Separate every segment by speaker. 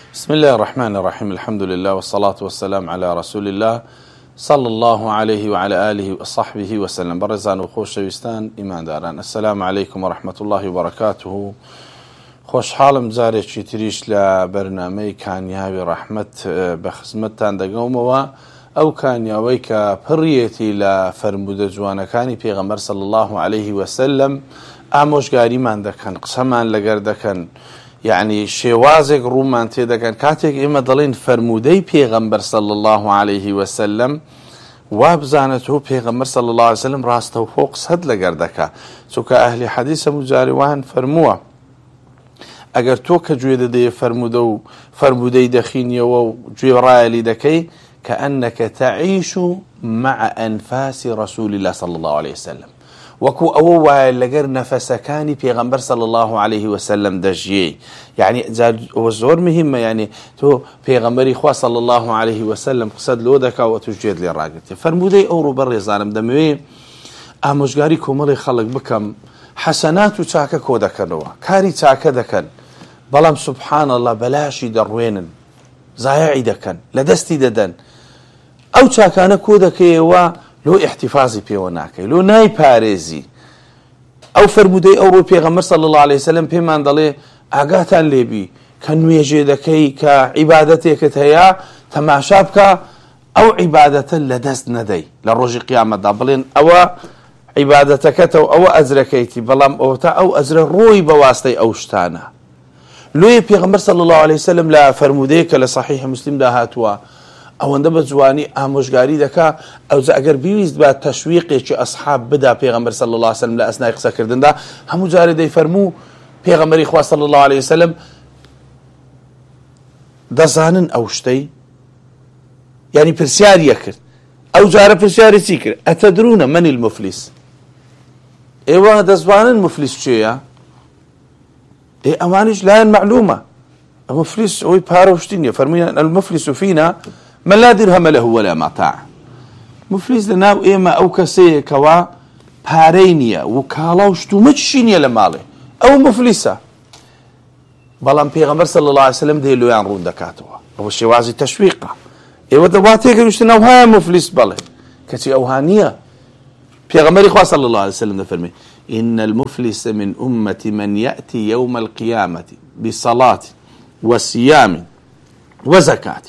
Speaker 1: بسم الله الرحمن الرحيم. الحمد لله والصلاة والسلام على رسول الله صلى الله عليه وعلى آله وصحبه وسلم. برزان وخوش شويستان إيمان داران، السلام عليكم ورحمة الله وبركاته. خوش حالم زاري تريش لبرنامج كانياوي رحمة بخزمتان دقوموا أو كانياوي كبريتي لفرمود جوانا كاني پیغمبر صلى الله عليه وسلم آموش قاري من دكان قسمان لقردكان يعني شوازك رومان تيدكان كاتيك إما دلين فرمودي پیغمبر صلى الله عليه وسلم وابزانته پیغمبر صلى الله عليه وسلم راسته فوق صد لقردكا سوكا أهل حديث مجاريوان فرموه اگر تو که جوی دادی فرموده دخینی و جوی رایلی دکی كأنك تعيش مع أنفاس رسول الله صلى الله عليه وسلم وكو أوه لقر نفسكاني پیغمبر صلى الله عليه وسلم دجيه يعني وزور مهمة يعني تو پیغمبري خواه صلى الله عليه وسلم قصد لودك وتجيد لي راقتي فرموده أورو بري ظالم دموي آموشگاری کومەڵی خەڵک بکەم حەسەنات و چاکە کۆ دەکەنەوە کاری چاکە دەکەن بەڵام سوبحان الله بەلاشی دەڕوێنن زایعی دەکەن لە دەستی دەدەن ئەو چاکانە کۆ دەکەیەوە لۆ احتیفازی پێوە ناکەی لۆ نایپارێزی ئەو فەرمودەی ئەوڕۆ پێغەمبەر صلی الله عليه وسلم پێمان دەڵێ ئاگاتان لێبی کە نوێژێ دەکەی کە عیبادەتێکت هەیە تەماشا بکە ئەو عیبادەتە لە دەست نەدەی لە ڕۆژی قیامەتدا بڵێن ئەوە عیبادەتەکەتەوە ئەوە ئەجرەکەیتی بەڵام ئەوە تا ئەو ئەجرە ڕۆی بە واستەی ئەو شتانە لۆیە پێغەمبەر صلی الله عليه وسلم لە فەرمودەیەکە لە صحیح مسلمدا هاتووە ئەوەندە بە جوانی ئامۆژگاری دەکا ئەوجا ئەگەر بیویست بە تەشویقێکی ئەسحاب بدا پێغەمبەر صلی الله عليه وسلم لە ئەسنای قسەکردندا هەموو جارێ دەیفەرموو پێغەمبەری خوا صلی الله عليه وسلم دەزانن ئەو شتەی يعني پرسیاریە کرد ئەو جارە پرسیاری چی کرد ئەتەدرونە من المفلیس ئێوە دەزانن مفلیس چێیە ئەوانیش لایەن معلومە مفلیس ئەوەی پارە و شتی نییە فەرموویان المفلیس فینا من لا درهم له ولا متاع مفلیس لەناو ئێمە ئەو کەسەیە کەوا پارەی نییە و کاڵا و شتومەچی نییە لە ماڵێ ئەو مفلیسە بەڵام پێغەمبەر صلی الله عليه وسلم دێ لۆیان ڕوون دەکاتەوە ئەوە شێوازی تەشویقە ئێوە دەواتێکەویشتن ئەوهایە مفلیس بەڵێ کەچی ئەوها نییە پیغمبر خدا صلى الله عليه وسلم فرمي إن المفلس من أمتي من يأتي يوم القيامة بصلاة وصيام وزكاة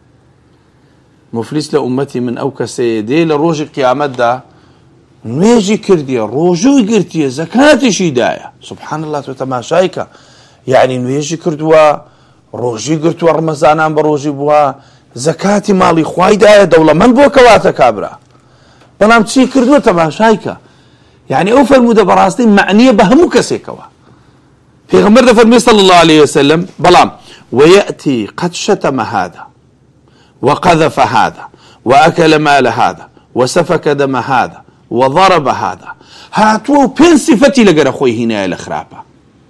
Speaker 1: مفلس لأمتي من أو كسيدي لروج القيامة دا نويجي كردية روجو قرتية زكاة شيداية سبحان الله تتماشايك يعني نويجي كردوا روجي قرتوا رمزانان بروجي بوا زكاة مالي خوايداية دولة من بوا كواتا كابرا بەڵام چی کردووە تەماشایکە يعني ئەو فەرموودە بەڕاستی معنیە بە هەموو کەسێکەوە پێغەمبەر دەفەرمێ صلی الله عليه وسلم بەڵام ويأتي قد شتم هذا وقذف هذا وأكل مال هذا وسفك دم هذا وضرب هذا هاتوو پێنج صفەتی لەگەرە خۆی هینایە لە خراپە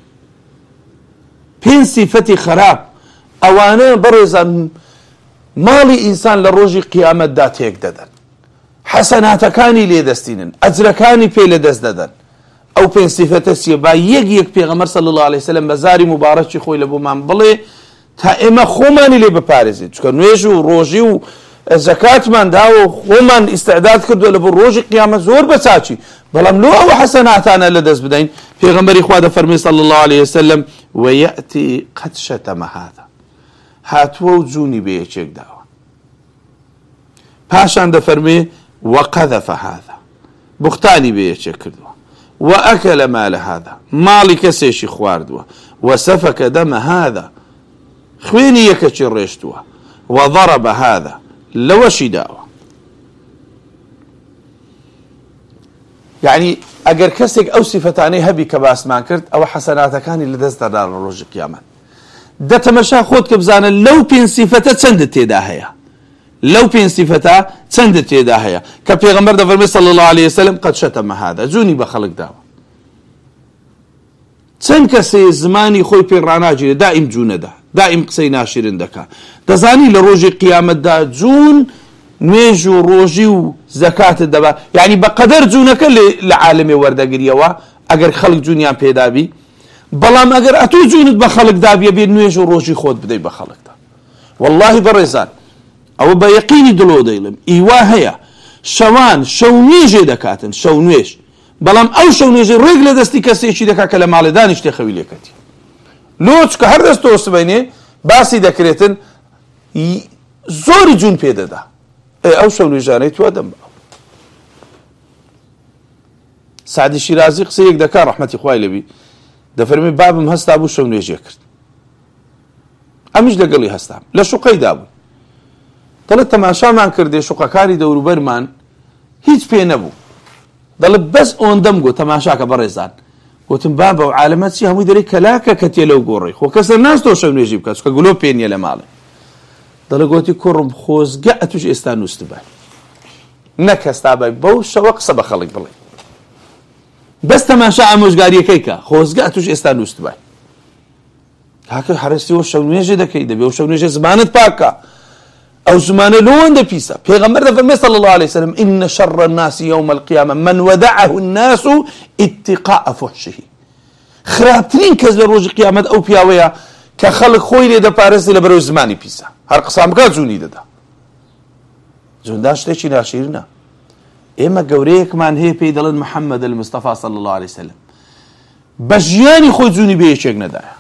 Speaker 1: پێنج صفەتی خراپ ئەوانە بەڕێزان ماڵی ئینسان لە ڕۆژی قیامەتدا تێک دەدەن حسناتەکانی لێ دەستینن ئەجرەکانی پێ لە دەست دەدەن ئەو پێنج صفەتە چییە با یەک پێغەمبەر صلی الله عليه وسلم بە زاری مبارەکی خۆی لە بۆمان بڵێ تا ئێمە خۆمانی لێ بپارێزین چونکە نوێژ و ڕۆژی و زەکاتمان داوە و خۆمان ئیستعداد کردووە لە بۆ ڕۆژی قیامەت زۆر بەچاچی بەڵام لۆ ئەو حەسەناتانە لە دەست بدەین پێغەمبەری خوا دەفەرمێ صلی الله عليه وسلم ويأتي قد شتم هذا هاتووە و جوونی بە یەکێک داوە پاشان دەفەرمێ وقذف هذا بختاني بيشي كردوا وأكل مال هذا مالي كسيشي خواردوا وسفك دم هذا خويني يكشي ريشتوا وضرب هذا لوشي داوا يعني اگر كسك او صفتاني هبي كباس ما كرت او حسناتكاني لدست دار الروج قياما ده تمشى خود كبزانا لو بين صفته تسندت داهيا لو بين صفتا تسندت يداهيا كبيغمبر دفرمي صلى الله عليه وسلم قد شتم هذا جوني بخلق داوا چەند کەسێ زمانی خۆی پێڕاناگیرێ دائیم جوونە دا دائیم قسەی ناشرین دەکا دەزانی لە ڕۆژی قیامەتدا جوون نوێژ و ڕۆژی و زەکاتت دەبا یعنی بەقەدەر جوونەکە لە عالەمێ وەردەگریەوە ئەگەر خەڵک جوونیان پێدابی بەڵام ئەگەر ئەتۆ جوونت بە خەڵک دابیە بێ نوێژ و ڕۆژی خۆت بدەی بە خەڵکدا والله بەڕێزان ئەوە بە یەقینی دڵۆ دەیڵم ئیوا هەیە شەوان شەو نوێژێ دەکاتن شەو نوێژ بەڵام ئەو شەو نوێژێ ڕێک لە دەستی کەسێکی دەکات کە لە ماڵێ دانیشتێ خەوی لێکەتی لۆچ کە هەر دەستەوە سبەینێ باسی دەکرێتن زۆری جون پێدەدا ئەو شەو نوێژانەی توا دەم سعدی شیرازی قسەیەک دەکات ڕەحمەتی خوای لەبی دەفەرمێ بابم هەستا بوو شەو نوێژێ کرد ئەمیش لەگەڵی هەستام لە شوقەیدا بوو دەڵێت تەماشامان کردێ شوقەکانی دەوروبەرمان هیچ پێ نەبوو دەڵێت بەس ئەوەندەم گوت تەماشاکە بەڕێزان گوتم بابە و عالەمەت چی هەمووی دەرێ کەلاکە کە تێ لەو گۆڕی خۆ کەسە ناستەوە شەو نوێژی بکات چکە گلۆ پێ نییە لە ماڵێ دەڵێ گوتی کوڕم خۆزگە ئەتوش ئێستا نووست بای نەک هەستا بای بەو شەوە قسە بە خەڵک بڵێ بەس تەماشا ئامۆژگاریەکەی کە خۆزگە ئەتوش ئێستا نووست بای کاکە هەرستیەوە شەو نوێژێ دەکەی دەبێ و شەو نوێژێ زمانت پاکە أو زمان لون دبيسا پیغمبر دفرمي صلى الله عليه وسلم إن شر الناس يوم القيامة من ودعه الناس اتقاء فحشه خرابترين كز لروج قيامة أو بياوية كخلق خوي لدا بارز لبرو زماني بيسا هر قسام كات زوني دا زون داش تيشي ناشيرنا إما قوريك من هي بيدلن محمد المصطفى صلى الله عليه وسلم بجياني خوي زوني بيشيك ندايا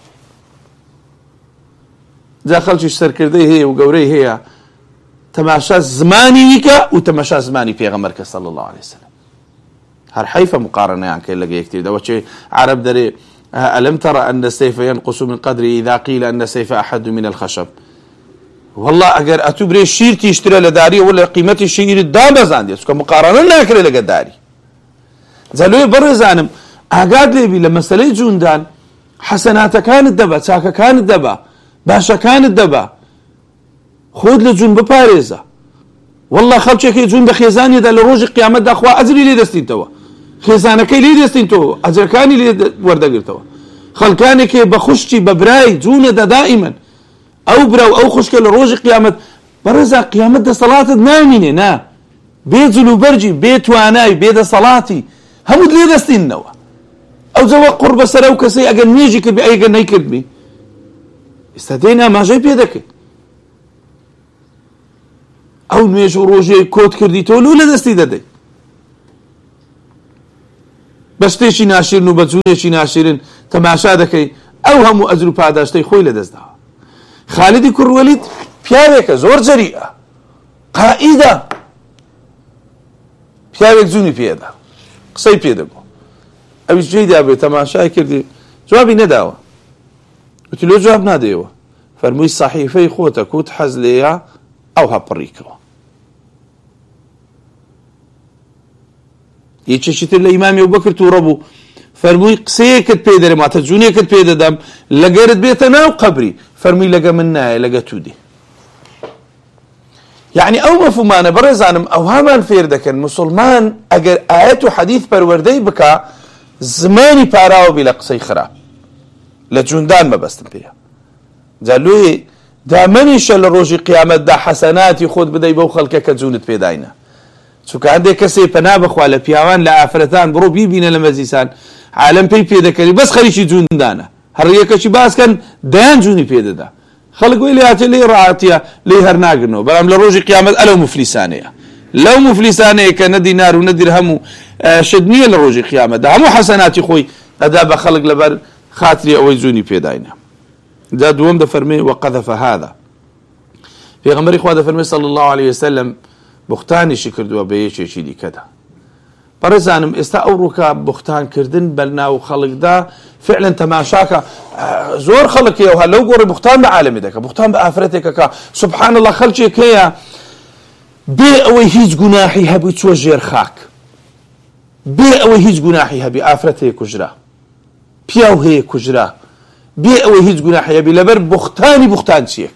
Speaker 1: داخل شي سر كردي هي وقوري هي تماشا زماني ويكا وتماشا زماني بيغمبرك صلى الله عليه وسلم هر حيفا مقارنة يعني كي لقى كتير ده وشي عرب دري ألم ترى أن السيف ينقص من قدره إذا قيل أن السيف أحد من الخشب والله أجر أتبري شير تشتري لداري ولا قيمة الشير الدابة زاندي سكا مقارنة لا كري لقى داري زالوي برزانم أقاد لي لما سلي جوندان حسنات كانت دبا ساكا كانت دبا باشا كانت دبا خود لجون بپارێزە والله خەڵکێکی جون بە خێزانیدا لە ڕۆژی قیامەتدا خوا ئەجری لێ دەستینتەوە خێزانەکەی لێ دەستینتەوە ئەجرەکانی لێ وەردەگرتەوە خەڵکانێکی بە خوشتی بە برای جوونەدا دائیمەن ئەو برا و ئەو خوشکە لە ڕۆژی قیامەت بەڕێزا قیامەت دەسەڵاتت نامینێ نا بێ جلوبەرجی بێ توانای بێ دەسەڵاتی هەمووت لێ دەستینەوە ئەو جەوە قوڕ بەسەر ئەو کەسەی ئەگەر نوێژی کردبی ئەگەر نەیکردبی ئێستا دێنا ماژەی پێ دەکەیت ئەو نوێژ و ڕۆژێ کۆت کردیتەوە لە دەستی دەدەیت بە شتێکی ناشرن و بە جوونێکی ناشرن تەماشا دەکەی ئەو هەموو ئەجر و پاداشتەی خۆی لەدەستداوە خالدی کوڕ وەلید پیاوێکە زۆر جەریئە قائیدە پیاوێک جوونی پێدا قسەی پێدەگۆ ئەویش جێیدا بێت تەماشای کردی جوابی نەداوە وتی لۆ جواب نادەیەوە فەرمووی سەحیفەی خۆتە کوت حەز لێیە ئەو هەپڕیکەوە یەکێکی تر لە ئیمامی ئەبوبەکر تووڕە بوو فەرمووی قسەیەکت پێ دەرێم واتە جوونێکت پێ دەدەم لەگەرت بێتە ناو قەبری فەرمووی لەگە من نایە لەگە تو دێ یعنی ئەو مەفهومانە بەڕێزانم ئەو هامان فێر دەکەن موسڵمان ئەگەر ئاەت و حەدیث پەروەردەی بکە زمانی پاراوە بی لە قسەی خراپ لە جوندان مەبەستم پێیە جا لێ دامەنیشە لە ڕۆژی قیامەتدا حەسەناتی خۆت بدەی بەو خەڵکە کە جوونت پێداینە چونکە هەندێک کەسێ پەنا بخوا لە پیاوان لە ئافرەتان بڕۆ بیبینە لە مەزیسان عالەم پێی پێدەکەنی بەس خەریکی جوندانە هەڕیەکەشی باسکەن دەیان جوونی پێدەدا خەڵک وی لێ هاتێ لێ ڕاعەتیە لێ هەر ناگرنەوە بەڵام لە ڕۆژی قیامەت ئەلەو مفلیسانەیە لەو مفلیسانەیە کە نە دینار و نە دیرهەم و شت نییە لە ڕۆژی قیامەتدا هەموو حەسەناتی خۆی ئەدا بە خەڵک لەبەر خاتری ئەوەی جوونی پێداینە دا دووەم دەفەرمێ وەقەذەفە هذا پێغەمبەری خوا دەفەرمێ صلی الله عليه وسلم بوختانیشی کردووە بە یەکێکی دیکەدا بەڕێزانم ئێستا ئەو ڕووکە بوختانکردن بەرناو خەڵکدا فعلا تەماشاکە زۆر خەڵکیەوە لەو گۆڕی بوختان بە عالەمی دەکە بوختان بە ئافرەتێکەکە سبحان الله خەڵکێک هەیە بێ ئەوەی هیچ گوناحی هەبووی چوە ژێر خاک بێ ئەوەی هیچ گوناحی هەبی ئافرەت هەیە کوژرا پیاو هەیە کوژرا بێ ئەوەی هیچ گوناحی هەبی لەبەر بوختان چیەک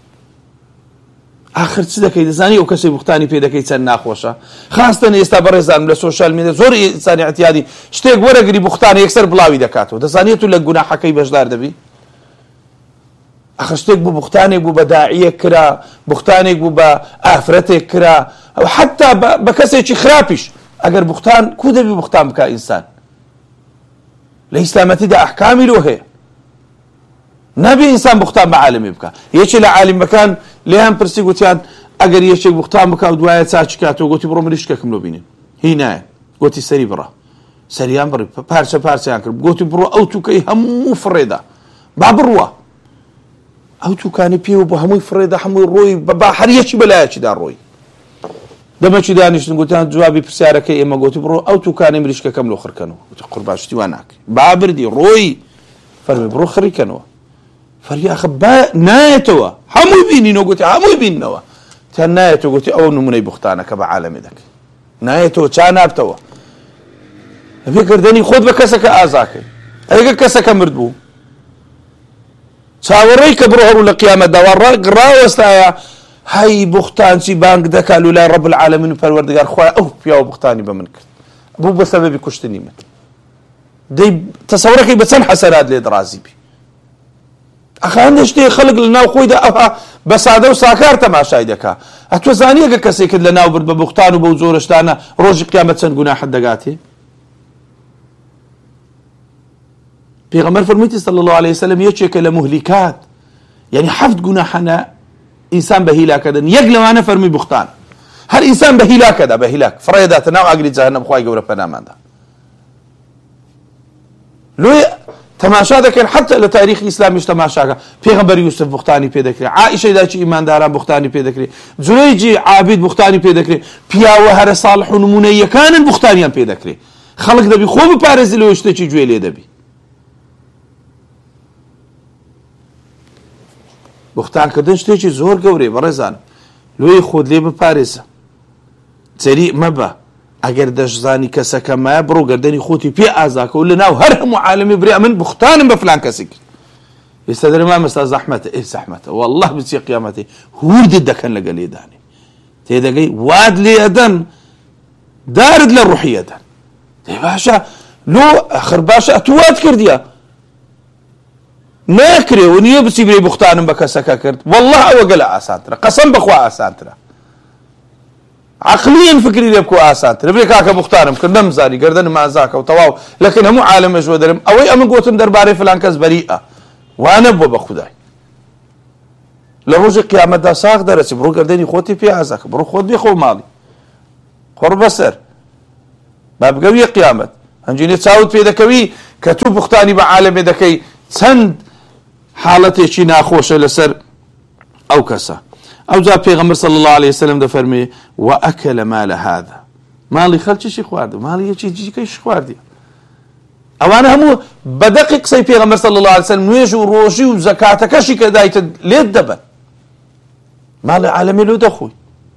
Speaker 1: آخر چ دەکەی دەزانی ئەو کەسەی بوختانی پێ دەکەی چەند ناخۆشە خاستن ئێستا بەڕێزانم لە سۆشیال میدیا زۆر ئینسانی اعتیادی شتێک وەرەگری بوختانی یەکسەر بڵاوی دەکاتەوە دەزانێت و لە گوناحەکەی بەشدار دەبی ئەخە شتێک بوو بوختانێک بوو بە داعیەک کرا بوختانێک بوو بە ئافرەتێک کرا ئەو حتا بە کەسێکی خراپیش ئەگەر بوختان کو دەبی بوختان بکە ئینسان لە ئیسلامەتیدا ئەحکامی لۆ هەیە نبي إنسان بختان بعالمي بكا يجي لعالم مكان لێیان پرسی گوتیان ئەگەر یەکێک بوختان بکات دوایە چاچی کاتەوە گوتی بڕۆ مریشکەکەم لۆ بینین هی نایە گوتی سەری بڕە سەریان بڕی پارچە پارچەیان کرد گوتی بڕۆ ئەو تووکەی هەموو فڕێدا با بڕوە ئەو تووکانی پێوە بۆ هەمووی فڕێدا هەمووی ڕۆی با هەر یەکی بەلایەکیدا ڕۆی دەمەچی دانیشتن گوتیان جوابی پرسیارەکەی ئێمە گوتی بڕۆ ئەو تووکانی مریشکەکەم لۆ خڕکەنەوە گوتی قوربان شتی وان ناکەی با بردی ڕۆی فەرمی بڕۆ خڕیکەنەوە فەرمی ئاخە نایەتەوە هەمووی بینینەوە گوتی هەمووی بیننەوە تیان نایەتەوە گوتی ئەو نمونەی بوختانە کە بە عالەمی دەکەی نایەتەوە چا نابتەوە ئەبێ گردنی خۆت بە کەسەکە ئازاکەی ئەگە کەسەکە مرد بوو چاوەڕێی کە بڕۆ هەرو لە قیامەتدا ڕاوەستایە هەی بوختانچی بانگ دەکات لەلای ڕەب العالەمین و پەروەردگار خوایە ئەو پیاوە بوختانی بە من کرد بوو بە سەبەبی کوشتنی من دەی تەسەوڕەکەی بە چەند حەسەرات لێ درازی بی ئەخە هەندێک شتێک خەڵک لە ناو خۆیدا ئەوها بە سادە و ساکار تەماشای دەکا ئەتوەزانی ئەگە کەسێکت لە ناو برد بە بوختان و بەو زۆرە شتانە ڕۆژی قیامەت چەند گوناحت دەگاتێ پێغەمبەر فەرموویەتی صلی الله عليه وسلم یەکێکە لە مهلیکات یعنی 7 گوناحانە ئینسان بە هیلاکەدەن یەک لەوانە فەرمووی بوختان هەر ئینسان بە هیلاکەدا بە هیلاک فڕێداتە ناو ئاگری جەهەنەم خوای گەورە پەناماندا لۆی تەماشا دەکەن حتى لە تاریخی ئیسلامیش تەماشاکە پێغەمبەر یوسف بوختانی پێ دەکرێت عائیشەی داچی ئیمانداران بوختانی پێ دەکرێت جورەیجی عابید بوختانی پێ دەکرێت پیاوە هەرە ساڵح و نمونەیەکانن بوختانیان پێ دەکرێت خەڵک دەبی خۆ بپارێزی لەوە شتێکی گوێ لێ دەبی بوختانکردن شتێکی زۆر گەورەیە بەڕێزان لۆی خۆت لێ بپارێزە جەریء مەبە ئەگەر دەشزانی کەسەکە مایە بڕۆ گەردەنی خۆتی پێ ئازاکە و لە ناو هەر هەموو عالەمی برێ من بوختانم بە فلان کەسی کرد ئێستا دەرەما مەستا زەحمەتە ئێ زەحمەتە والله بچی قیامەتی هوردت دەکەن لەگەڵ لێدانی تێدەگەی واد لێدەن دارت لە ڕوحیەدەن دەی باشە لۆ ئەخر باشە ئەتوات کردیە ناکرێ و نییە بچی برێ بوختانم بە کەسەکە کرد والله ئەوە گەلە ئاسانترە قەسەم بەخوا ئاسانترە عقليا فكري لبكو آسات ربي كاكا مختارم كردم زاري قردن ما زاكا وطواو لكن همو عالم اجو درم اوي امن قوتم درباري فلان كز بريئة وانا بو بخداي لروج قيامة دا ساق درسي برو قردني خوتي في عزاك برو خود بي خو مالي خور بسر باب قوية قيامة هنجيني تساود في دكوي كتوب بختاني بعالم دكي تند حالتي شي ناخوش لسر او كسا او جاء پیغمبر صلى الله عليه وسلم ده فرمي واكل مال هذا مالي خلچي شي خوارد مالي چي جي كي خوارد اوانا همو بدقيق سي پیغمبر صلى الله عليه وسلم نويش وروشي وزكاتك شي كدايت ليه دبن مال عالمي لو دخوي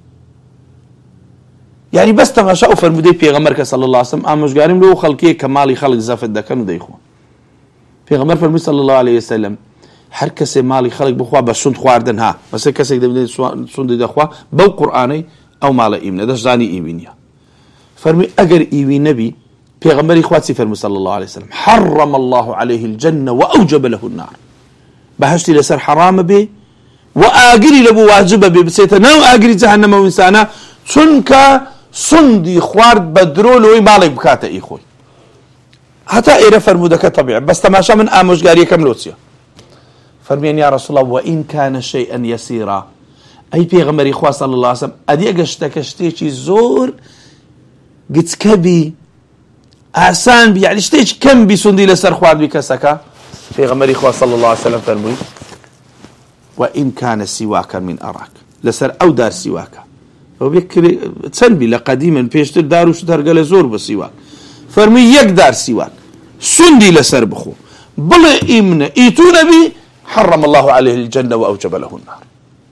Speaker 1: يعني بس تماشا فرمودي پیغمبر صلى الله عليه وسلم امش قارم لو خلقي كمالي خلق زفت دكن ديخو پیغمبر فرمي صلى الله عليه وسلم هر کەسێ ماڵی خەڵک بخوا بە سوند خواردن ها بەسێ کەسێک دەبێت سوندی دەخوا بەو قورئانەی ئەو ماڵە ئیمنە دەشزانی ئیوی نییە فەرمی ئەگەر ئیوی نەبی پێغەمبەری خوا چی فەرمووی صلی الله عليه وسلم حرم الله عليه الجنة وأوجب له النار بەهەشتی لەسەر حرامە بێ و ئاگری لەبوو واجبە بێ بچێتە ناو ئاگری جەهەنەمە و ئینسانە چونکە سوندی خوارد بە درۆ لەوەی ماڵێک بکاتە ئی خۆی هەتا ئێرە فەرموودەکە تەبیعە بەس تەماشا من ئامۆژگاریەکەم لۆ چییە فرمين يا رسول الله وإن كان شيئا يسيرا أي پیغمبر إخوة صلى الله عليه وسلم أدي أقشتكشتيشي زور قلت كبي آسان بي يعني شتيش كم بي سندي لسر خوارد بكسكا پیغمبر إخوة صلى الله عليه وسلم فرمي وإن كان سواكا من أراك لسر أو دار سواكا وبيكري تسنبي لقديما بيشتر دارو شتر قال زور بسواك فرمي يك دار سواك سندي لسر بخو بل إمنا إيتو نبي حرم الله عليه الجنة وأوجب له النار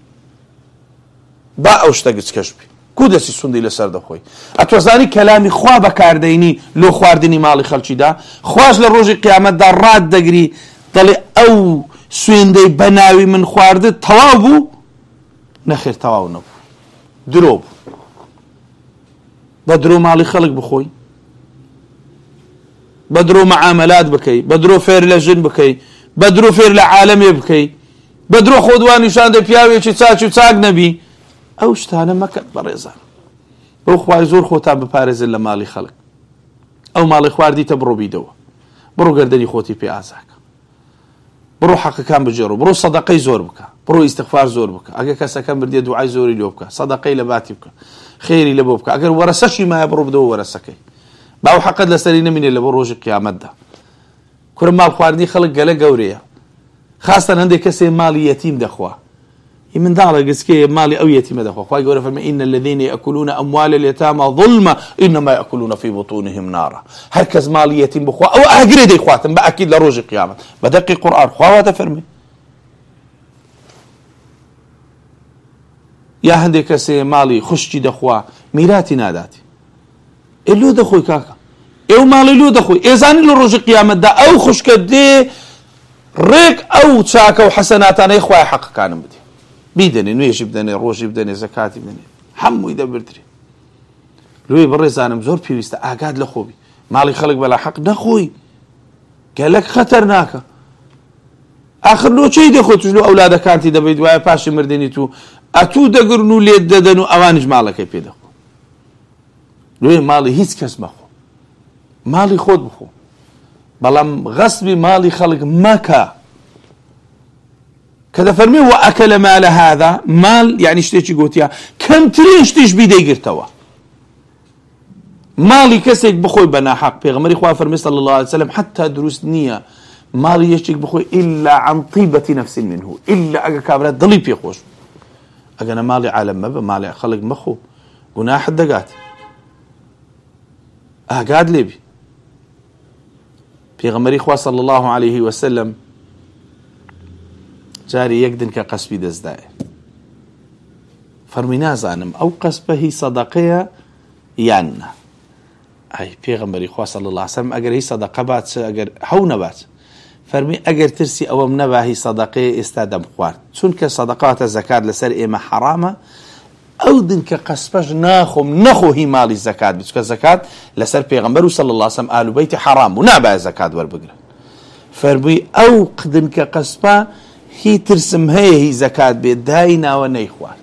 Speaker 1: با أوشتاقت كشبي كودسي سندي لسر دخوي أتوزاني كلامي خواه بكارديني لو خواردني مالي خلشي دا خواش لروج قيامت دا راد دقري طلي أو سويندي بناوي من خوارد توابو نخير تواو نبو دروب بدرو مالي خلق بخوي بدرو معاملات بكي بدرو فير لجن بكي بدرو فير لعالمي بكي بدرو خودواني شان دي بياوي چي چاق نبي او شتانا مكت بريزان بو خواهي زور خوتا بپارز اللي مالي خلق او مالي خواردي تبرو بيدو برو قردني خوتي بي آزاك برو حق كان بجيرو برو صدقي زور بكا بڕۆ ئیستیغفار زۆر بکە، ئەگەر کەسەکە مردێ دوعای زۆری لێ بکە، سەدەقەی لە باتی بکە، خێری لە بۆ بکە، ئەگەر وەرەسەشی مایە بڕۆ بدەوە وەرەسەکەی، باو حەقت لەسەری نەمینێ لە بۆ ڕۆژی قیامەتدا. کورە ماڵ خواردنی خەڵک گەلە گەورەیە، خاستەن هەندێک کەسێ ماڵی یەتیم دەخوا، منداڵە گسکەیە ماڵی ئەو یەتیمە دەخوا. خوای گەورە فەرمێ ئین الذین یأکلون ئەموال اليتامى ظلما ئینما یأکلون فی بطونهم نارا. هەر کەس ماڵی یەتیم بخوا ئەو ئاگرێ دەیخواتن بە ئەکید لە ڕۆژی قیامەت. بە دەقی قورئان خوا دەفەرمێ. یا هەندێک کەسێ ماڵی خوشکی دەخوا میراتی ناداتی، ئێلۆ دەخۆی کاکە، ئێوە ماڵی لۆ دەخۆی، ئێزانی لە ڕۆژی قیامەتدا ئەو خوشکە دێ ڕێک ئەو چاکە و حەسەناتانەی خوای حەقەکانم بدێ، بیدەنێ، نوێژی بدەنێ، ڕۆژی بدەنێ، زەکاتی بدەنێ، هەمووی دەبردرێ. لێ بەڕێزانم زۆر پێویستە ئاگاد لە خۆبی، ماڵی خەڵک بەلا حەق نەخۆی، گەلک خەتەرناکە. ئاخر لۆچەی دەخۆی توش لۆ ئەولادەکانتی دەبێت وایە پاشی مردنی تو ئەتوو دەگرن و لێت دەدەن و ئەوانیش ماڵەکەی پێدەخۆ. لێ ماڵی هیچ کەس مەخۆ، ماڵی خۆت بخۆ، بەڵام غەسبی ماڵی خەڵک مەکە. کە دەفەرمێ وەئەکەلە مالە هذا، مال یعنی شتێکی گوتیە کەمترین شتیش بیدەیگرتەوە. ماڵی کەسێک بخۆی بە ناحەق، پێغەمبەری خوا فەرمێ صلی الله عليه وسلم حتا دروست نییە ماڵی یەکێک بخۆی إلا عن طيبة نفس منه، إلا ئەگە کابرا دڵی پێخۆش، ئەگەنە ماڵی عالەم مەبە، ماڵی خەڵک مەخۆ، گوناحت دەگات. ئاگاد لێبی. پێغەمبەری خوا صلی الله عليه وسلم جاری یەک دنکە قەسبی دەستدایە، فەرمی نازانم ئەو قەسبە هی سەدەقەیە یان نا. ئەی پێغەمبەری خوا صلی الله عليه وسلم ئەگەر هی سەدەقە بات ئەگەر هەو نەبات، فەرمی ئەگەر ترسی ئەوەم نەبا هی سەدەقەیە ئێستا دەم خوارد، چونکە سەدەقاتە زەکات لەسەر ئێمە حەرامە، ئەو دنکە قەسبەش ناخۆم، نەخۆ هی ماڵی زەکات بچکە زەکات لەسەر پێغەمبەر و صلی الله عليه وسلم ئال و بەیتی حەرام و نابایە زەکات وەربگرن. فەرمی ئەو دنکە قەسبە هی ترسم هەیە هی زەکات بێت دای ناوە نەیخوارد.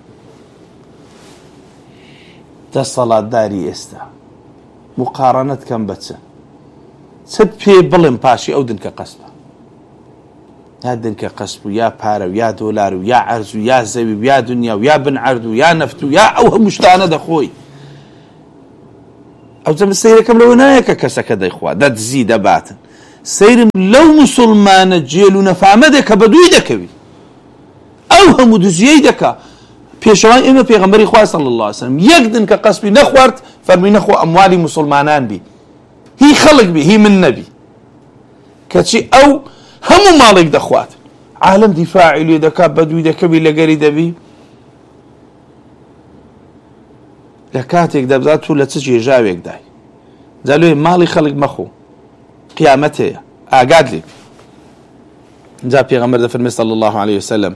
Speaker 1: دەسەڵاتداری ئێستا مقارنەت کەم بە چت پێ بڵێم پاشی ئەو دنکە قەسبە، یا دنکە قەسب و یا پارە و یا دۆلار و یا عەرز و یا زەوی و یا دنیا و یا بنعەرد و یا نەفت و یا ئەو هەموو شتانە دەخۆی. ئەو جەمە سەیرەکەم لەوە نایە کە کەسەکە دەیخوا دەدزی دەباتن، سەیرم لەو موسڵمانە جێل و نەفامەدێک کە بەدووی دەکەوی، ئەو هەموو دزیەی دەکا. پێشەوان ئێمە پێغەمبەری خوا صلی الله عليه وسلم یەک دنکە قەسبی نەخوارد، فەرمی نەخۆ ئەموالی موسڵمانان بی، هی خەڵک بی، هی من نەبی، کەچی ئەو هەموو ماڵێک دەخوات، عالم دیفاعی لێ دەکا، بەدووی دەکەوی لەگەری دەبی. لە کاتێک دەبدات و لە چ جێژاوێک دای، جا لێ ماڵی خەڵک مەخۆ، قیامەت هەیە، ئاگاد لێ. جا پێغەمبەر دەفەرمێ صلی الله عليه وسلم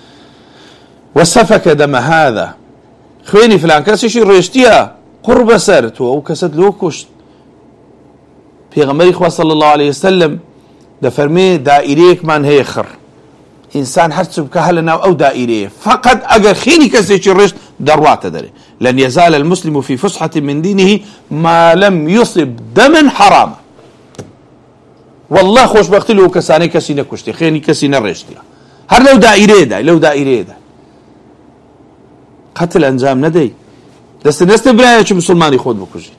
Speaker 1: وسفك دم هذا، خوێنی فلان کەسیشی ڕێشتیە قوڕ بەسەر تۆ ئەو کەسەت لۆ کوشت. پێغەمبەری خوا صلی الله عليه وسلم دەفەرمێ دائیرەیەکمان هەیە خڕ، ئینسان هەرچ بکە هە لە ناو ئەو دائیرەیە، فقط ئەگەر خێنی کەسێکی ڕێشت دەڕواتە دەرێ. لن يزال المسلم في فسحة من دينه ما لم يصب دما حراما. والله خۆشبەختی لەو کەسانەی کەسی نەکوشتی، خێنی کەسی نەڕێشتیە، هەر لەو دائیرەیەدا، لەو دائیرەیەدا قەتل ئەنجام نەدەی، دەستە برایەکی مسلمانی خۆت بکوژی.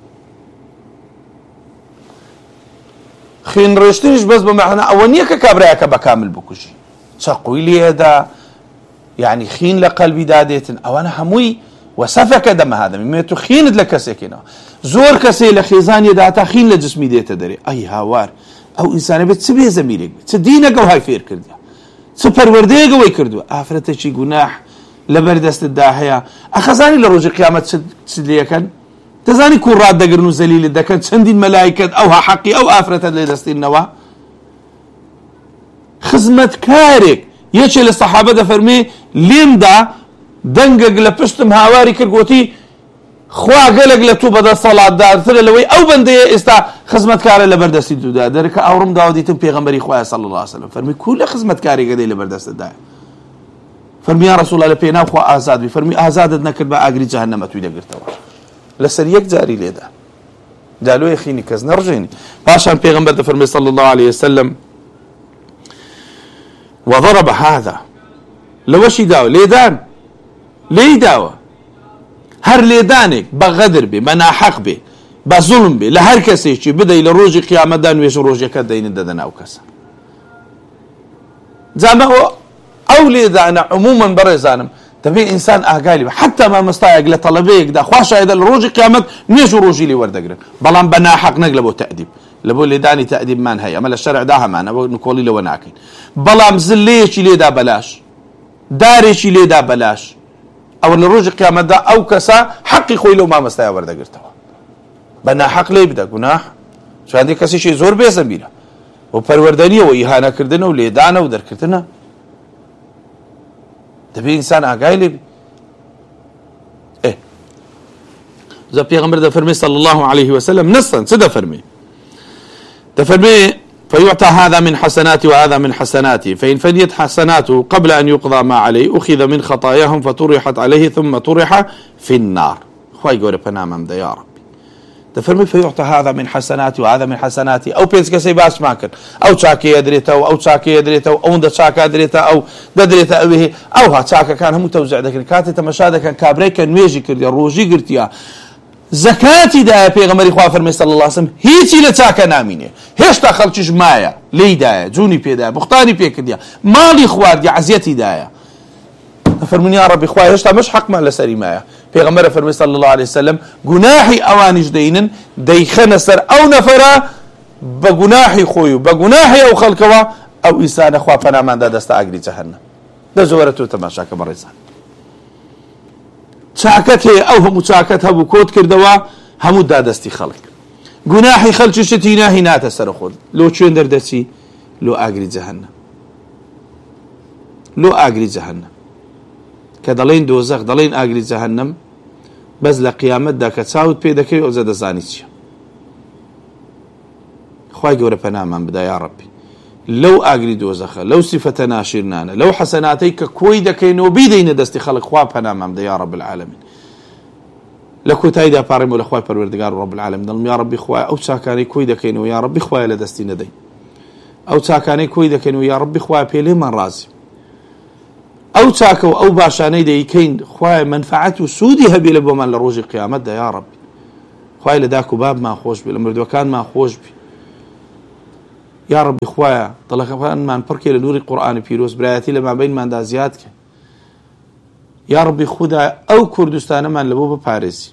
Speaker 1: خێن ڕێشتنیش بەس بە مەعنە ئەوە نییە کە کابرایەکە بە کامل بکوژی، چەقوی لێدا، یعنی خین لە قەلبی دادێتن، ئەوانە هەمووی وەسەفەکە دەمە هادەمی مێت و خینت لە کەسێکینەوە. زۆر کەسێ لە خێزانیەدا تا خین لە جسمی دێتە دەرێ. ئەی هاوار، ئەو ئینسانە بێت چ بێ زەمیرێک بێت، چ دینەکە و های فێر کردووە، چ پەروەردەیەکەوەی کردووە، ئافرەتێکی گوناح لەبەر دەستتدا هەیە. ئەخەزانی لە ڕۆژی قیامەت چ لێەکەن؟ دەزانی کوڕ ڕاددەگرن و زەلیلت دەکەن، چەندین مەلایکەت ئەوها حەقی ئەو ئافرەتە لێ دەستێنەوە. خزمەتکارێک یەکێ لە سەحابە دەفەرمێ لێمدا دەنگێک لە پشتم هاواری کرد، گوتی خوا گەلێک لە تۆ بەدەسەڵاتدارترە لەوەی ئەو بەندەیە ئێستا خزمەتکارە لەبەردەستی توودا. دەرەکە ئاوڕم داوە دیتم پێغەمبەری خوایە صلی الله عليه وسلم، فەرمی کو لە خزمەتکارێکە دەی لەبەردەستتدایە؟ فەرمی یا ڕەسوڵ لە پێناو خوا ئازاد بی. فەرمی ئازادت نەکرد بە ئاگری جەهەنەمە توی دەگرتەوە. لەسەر یەک جاری لێدا دالۆی خینی کەس نەڕژێنی. پاشان پێغەمبەر دەفەرمێ صلی الله عليه وسلم وضرب هذا، لەوەشی داوە لێدان لێی داوە هەر لێدانێک بە غەدر بێ بە ناحەق بێ بە زوڵم بێ لە هەر کەسێکی بدەی لە ڕۆژی قیامەتدا نوێژ ڕۆژەکە دەینت دەدەن ئەو کەسە. جامە ئەو لێدانە عمومەن بەڕێزانم دەبێ ئینسان ئاگای بێ حتا مامۆستایەک لە تەڵەبەیەکدا خوا شایەدە لە ڕۆژی قیامەت نوێژ و ڕۆژی لێ وەردەگرن بەڵام بە ناحەق نەک لە بۆ تەئدیب لە بۆ لێدانی تەئدیبمان هەیە ئەمە لە شەرعدا هەمان ئەوە نکۆڵی لەوە ناکەین بەڵام زلەیەکی لێدا بەلاش دارێکی لێدا بەلاش ئەوە لە ڕۆژی قیامەتدا ئەو کەسە حەقی خۆی لەو مامۆستایە وەردەگرتەوە بە ناحەق لێ بدە گوناح شاندی کەسیشی زۆر بێزەمبیرە و پەروەردەنیەوە ئیهانەکردنە و لێدانە و دەرکردنە دەبێ ئینسان ئاگای لێ ذا پیغمبر دەفەرمێ صلى الله عليه وسلم نصا چ دەفەرمێ دەفەرمێ فيعطى هذا من حسناتي وهذا من حسناتي فإن فنيت حسناته قبل أن يقضى ما عليه أخذ من خطاياهم فطرحت عليه ثم طرح في النار. خواهي قولي بنامم دا يا ربي دەفەرمێ فيعطى هذا من حسناتي وهذا من حسناتي ئەو پێنج کەسەی باس ماکرد ئەو چاکەیە درێتەوە ئەو چاکەیە درێتەوە ئەوەندە چاکە درێتە ئەو دەدرێتە ئەوێ ئەوها چاکەکان هەموو تەوزیع دەکرد کاتێ تەمەشا دەکەن کابرای کە نوێژی کردیا ڕۆژی گرتیا زەکاتی دایە پێغەمبەری خوا فەرمێ صلی الله علیه وسلم هیچی لە چاکە نامینێ هێشتا خەڵکیش مایە لێی دایە جوونی پێدایە بوختانی پێکردیا ماڵی خواردی عەزیەتی دایە فەرموون یا ربی خوا هێشتا مەش حەقمان لەسەری مایە پێغەمبەر فەرمێ صلی الله علیه وسلم گوناحی ئەوانیش دەینن دەیخەنە سەر ئەو نەفەرە بە گوناحی خۆی و بە گوناحی ئەو خەڵکەوە ئەو ئینسانە خوا پەناماندا دەستە ئاگری جەهەنەم دەزۆرە تۆ تەماشاکە بەڕێزان چاکەت هەیە ئەو هەموو چاکەت هەبوو کۆت کردەوە هەموو دادەستی خەڵک گوناحی خەڵکیشتی ناهی ناتە سەر خۆت لۆ چێن دەردەچی لۆ ئاگری جەهەنەم لۆ ئاگری جەهەنەم کە دەڵێن دۆزەخ دەڵێن ئاگری جەهەنەم بەس لە قیامەتدا کە چاوت پێ دەکەوی ئەوجە دەزانی چییە. خوای گەورە پەنامان بدا یا ڕەبی لەو ئاگری دۆزەخە لەو سیفەتە ناشرنانە لەو حەسەناتەی کە کۆی دەکەینەوە بیدەینە دەستی خەڵک خوا پەنامان بدا یا رب العالمین. لە کۆتاییدا پاڕێمەوە لە خوای پەروەردگار رب العالمین دڵم یا ربی خوای ئەو چاکانەی کۆی دەکەینەوە یا ربی خوای لە دەستی نەدەین ئەو چاکانەی کۆی دەکەینەوە یا ربی خوای پێ لێمان ڕازی ئەو چاکە و ئەو باشانەی دەیکەین خوای منفعەت و سوودی هەبێ لە بۆمان لە ڕۆژی قیامەتدا یا ربی خوای لە داک و بابمان خۆش بێ لە مردوەکانمان خۆش بێ یا ربی خوایە دڵەکەمان پڕکێ لە نووری قورئانی پیرۆز برایەتی لە مابەینماندا زیاد کە یا ربی خودای ئەو کوردستانەمان لەبۆ بپارێزی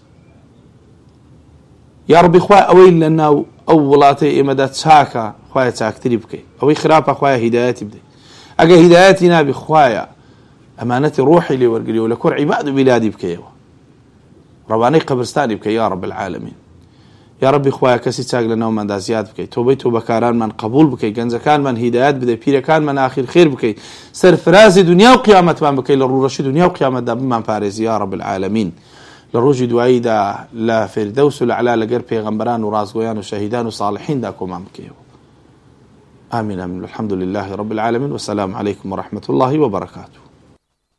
Speaker 1: یا ربی خوای ئەوەی لە ناو ئەو وڵاتەی ئێمەدا چاکە خوایە چاکتری بکەی ئەوەی خراپە خوایە هیدایەتی بدەی ئەگە هیدایەتی نابی خوایە ئەمانەتی ڕۆحی لێ وەرگری و لە کۆر عیباد و بیلادی بکەیەوە ڕەوانەی قەبرستانی بکەی یا رب العالمین یا ربی خوایە کەسی چاک لە ناوماندا زیاد بکەی تۆبەی تۆبەکارانمان قبول بکەی گەنجەکانمان هیدایەت بدەی پیرەکانمان ئاخیر خێر بکەی سەرفرازی دنیا و قیامەتمان بکەی لە ڕوڕەشی دنیا و قیامەتدا بمان پارێزی یا رب العالمین لە ڕۆژی دواییدا لە فردەوس و لەعلا لەگەر پێغەمبەران و ڕازگۆیان و شەهیدان و صالحیندا کۆمان بکەیەوە. آمين آمين الحمد لله رب العالمين والسلام عليكم ورحمة الله وبركاته.